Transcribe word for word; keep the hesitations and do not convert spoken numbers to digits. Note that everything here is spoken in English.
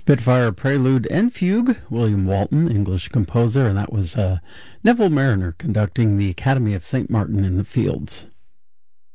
Spitfire Prelude and Fugue, William Walton, English composer, and that was uh, Neville Marriner conducting the Academy of Saint Martin in the Fields.